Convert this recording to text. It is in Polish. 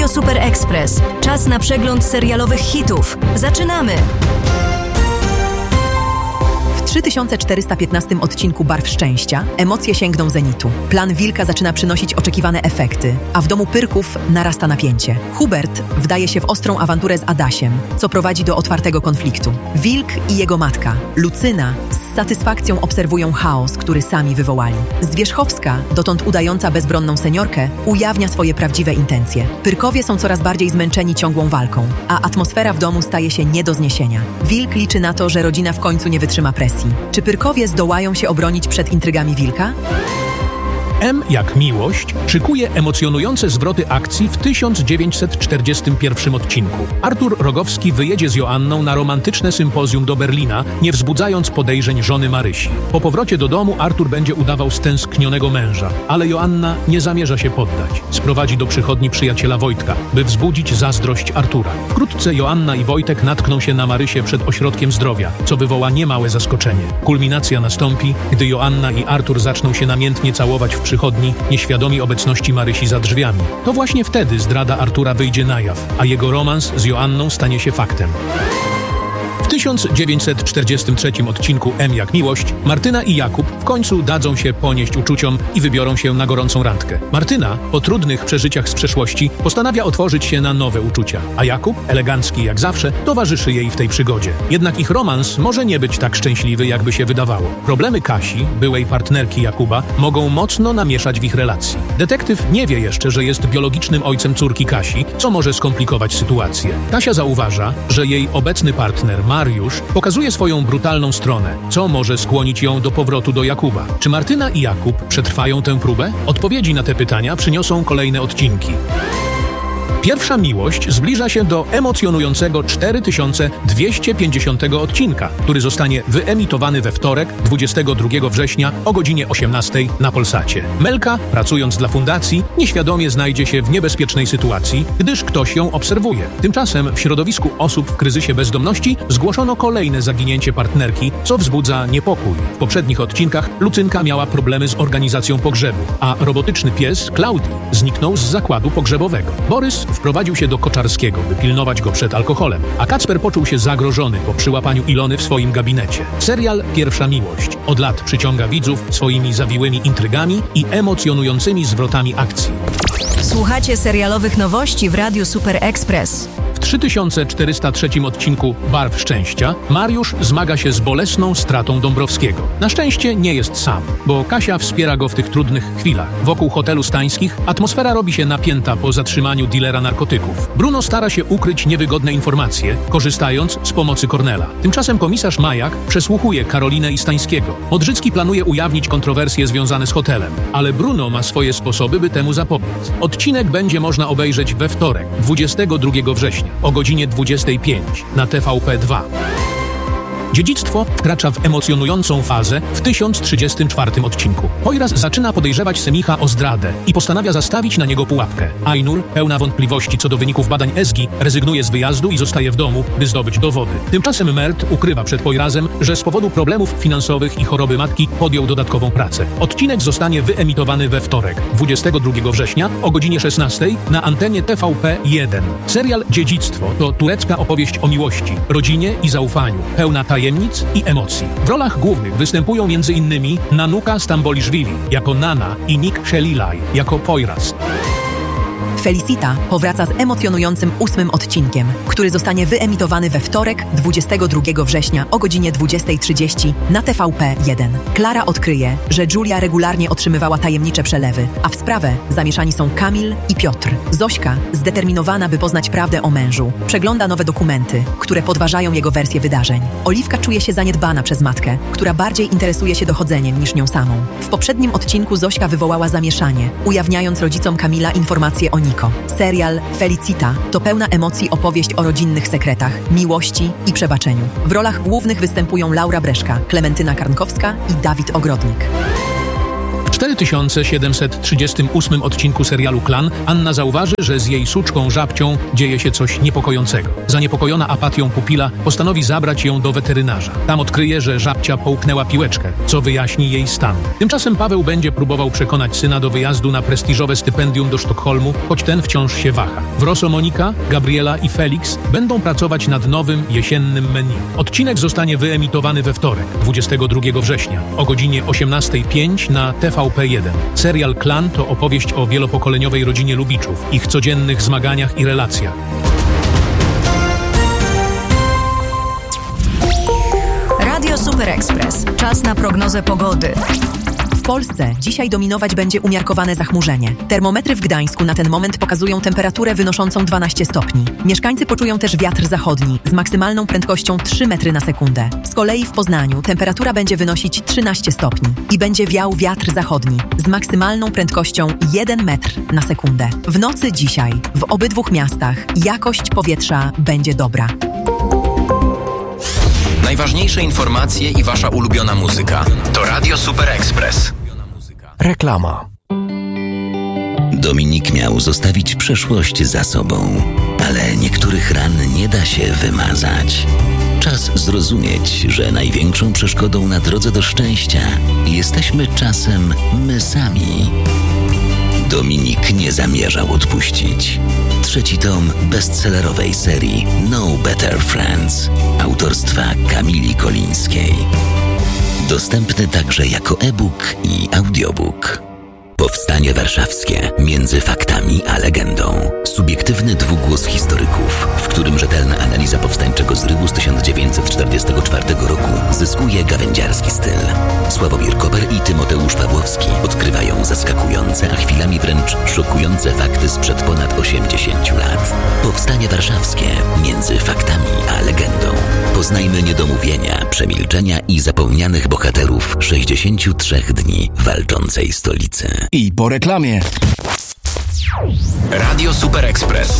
Radio Super Express. Czas na przegląd serialowych hitów. Zaczynamy! W 3415 odcinku Barw Szczęścia emocje sięgną zenitu. Plan Wilka zaczyna przynosić oczekiwane efekty, a w domu Pyrków narasta napięcie. Hubert wdaje się w ostrą awanturę z Adasiem, co prowadzi do otwartego konfliktu. Wilk i jego matka, Lucyna, z satysfakcją obserwują chaos, który sami wywołali. Zwierzchowska, dotąd udająca bezbronną seniorkę, ujawnia swoje prawdziwe intencje. Pyrkowie są coraz bardziej zmęczeni ciągłą walką, a atmosfera w domu staje się nie do zniesienia. Wilk liczy na to, że rodzina w końcu nie wytrzyma presji. Czy Pyrkowie zdołają się obronić przed intrygami Wilka? M jak miłość szykuje emocjonujące zwroty akcji w 1941 odcinku. Artur Rogowski wyjedzie z Joanną na romantyczne sympozjum do Berlina, nie wzbudzając podejrzeń żony Marysi. Po powrocie do domu Artur będzie udawał stęsknionego męża, ale Joanna nie zamierza się poddać. Sprowadzi do przychodni przyjaciela Wojtka, by wzbudzić zazdrość Artura. Wkrótce Joanna i Wojtek natkną się na Marysię przed ośrodkiem zdrowia, co wywoła niemałe zaskoczenie. Kulminacja nastąpi, gdy Joanna i Artur zaczną się namiętnie całować w przychodni, nieświadomi obecności Marysi za drzwiami. To właśnie wtedy zdrada Artura wyjdzie na jaw, a jego romans z Joanną stanie się faktem. W 1943 odcinku M jak miłość Martyna i Jakub w końcu dadzą się ponieść uczuciom i wybiorą się na gorącą randkę. Martyna, po trudnych przeżyciach z przeszłości, postanawia otworzyć się na nowe uczucia, a Jakub, elegancki jak zawsze, towarzyszy jej w tej przygodzie. Jednak ich romans może nie być tak szczęśliwy, jakby się wydawało. Problemy Kasi, byłej partnerki Jakuba, mogą mocno namieszać w ich relacji. Detektyw nie wie jeszcze, że jest biologicznym ojcem córki Kasi, co może skomplikować sytuację. Kasia zauważa, że jej obecny partner Mariusz pokazuje swoją brutalną stronę, co może skłonić ją do powrotu do Jakuba. Czy Martyna i Jakub przetrwają tę próbę? Odpowiedzi na te pytania przyniosą kolejne odcinki. Pierwsza miłość zbliża się do emocjonującego 4250 odcinka, który zostanie wyemitowany we wtorek, 22 września o godzinie 18 na Polsacie. Melka, pracując dla fundacji, nieświadomie znajdzie się w niebezpiecznej sytuacji, gdyż ktoś ją obserwuje. Tymczasem w środowisku osób w kryzysie bezdomności zgłoszono kolejne zaginięcie partnerki, co wzbudza niepokój. W poprzednich odcinkach Lucynka miała problemy z organizacją pogrzebu, a robotyczny pies Klaudii zniknął z zakładu pogrzebowego. Borys wprowadził się do Koczarskiego, by pilnować go przed alkoholem, a Kacper poczuł się zagrożony po przyłapaniu Ilony w swoim gabinecie. Serial Pierwsza miłość od lat przyciąga widzów swoimi zawiłymi intrygami i emocjonującymi zwrotami akcji. Słuchacie serialowych nowości w Radiu Super Express. W 3403 odcinku Barw Szczęścia Mariusz zmaga się z bolesną stratą Dąbrowskiego. Na szczęście nie jest sam, bo Kasia wspiera go w tych trudnych chwilach. Wokół hotelu Stańskich atmosfera robi się napięta po zatrzymaniu dilera narkotyków. Bruno stara się ukryć niewygodne informacje, korzystając z pomocy Kornela. Tymczasem komisarz Majak przesłuchuje Karolinę i Stańskiego. Modrzycki planuje ujawnić kontrowersje związane z hotelem, ale Bruno ma swoje sposoby, by temu zapobiec. Odcinek będzie można obejrzeć we wtorek, 22 września. O godzinie 25 na TVP2. Dziedzictwo wkracza w emocjonującą fazę w 1034 odcinku. Poiras zaczyna podejrzewać Semicha o zdradę i postanawia zastawić na niego pułapkę. Ainur, pełna wątpliwości co do wyników badań Ezgi, rezygnuje z wyjazdu i zostaje w domu, by zdobyć dowody. Tymczasem Mert ukrywa przed Poirasem, że z powodu problemów finansowych i choroby matki podjął dodatkową pracę. Odcinek zostanie wyemitowany we wtorek, 22 września o godzinie 16 na antenie TVP1. Serial Dziedzictwo to turecka opowieść o miłości, rodzinie i zaufaniu, pełna tajemnic i emocji. W rolach głównych występują m.in. Nanuka Stamboliszwili jako Nana i Nick Shelilaj jako Poiras. Felicita powraca z emocjonującym 8. odcinkiem, który zostanie wyemitowany we wtorek, 22 września o godzinie 20:30 na TVP1. Klara odkryje, że Julia regularnie otrzymywała tajemnicze przelewy, a w sprawę zamieszani są Kamil i Piotr. Zośka, zdeterminowana, by poznać prawdę o mężu, przegląda nowe dokumenty, które podważają jego wersję wydarzeń. Oliwka czuje się zaniedbana przez matkę, która bardziej interesuje się dochodzeniem niż nią samą. W poprzednim odcinku Zośka wywołała zamieszanie, ujawniając rodzicom Kamila informacje o Niko. Serial Felicita to pełna emocji opowieść o rodzinnych sekretach, miłości i przebaczeniu. W rolach głównych występują Laura Breszka, Klementyna Karnkowska i Dawid Ogrodnik. 4738 odcinku serialu Klan Anna zauważy, że z jej suczką żabcią dzieje się coś niepokojącego. Zaniepokojona apatią pupila postanowi zabrać ją do weterynarza. Tam odkryje, że żabcia połknęła piłeczkę, co wyjaśni jej stan. Tymczasem Paweł będzie próbował przekonać syna do wyjazdu na prestiżowe stypendium do Sztokholmu, choć ten wciąż się waha. W Rosso Monika, Gabriela i Felix będą pracować nad nowym, jesiennym menu. Odcinek zostanie wyemitowany we wtorek, 22 września, o godzinie 18:05 na TVP1. Serial Klan to opowieść o wielopokoleniowej rodzinie Lubiczów, ich codziennych zmaganiach i relacjach. Radio Super Express. Czas na prognozę pogody. W Polsce dzisiaj dominować będzie umiarkowane zachmurzenie. Termometry w Gdańsku na ten moment pokazują temperaturę wynoszącą 12 stopni. Mieszkańcy poczują też wiatr zachodni z maksymalną prędkością 3 metry na sekundę. Z kolei w Poznaniu temperatura będzie wynosić 13 stopni i będzie wiał wiatr zachodni z maksymalną prędkością 1 metr na sekundę. W nocy dzisiaj w obydwu miastach jakość powietrza będzie dobra. Najważniejsze informacje i wasza ulubiona muzyka. To Radio Super Express. Reklama. Dominik miał zostawić przeszłość za sobą, ale niektórych ran nie da się wymazać. Czas zrozumieć, że największą przeszkodą na drodze do szczęścia jesteśmy czasem my sami. Dominik nie zamierzał odpuścić. 3. tom bestsellerowej serii No Better Friends autorstwa Kamili Kolińskiej. Dostępny także jako e-book i audiobook. Powstanie warszawskie między faktami a legendą. Subiektywny dwugłos historyków, w którym rzetelna analiza powstańczego zrywu z 1944 roku zyskuje gawędziarski styl. Sławomir Koper i Tymoteusz Pawłowski odkrywają zaskakujące, a chwilami wręcz szokujące fakty sprzed ponad 80 lat. Powstanie warszawskie między faktami a legendą. Poznajmy niedomówienia, przemilczenia i zapomnianych bohaterów 63 dni walczącej stolicy. I po reklamie. Radio Super Express.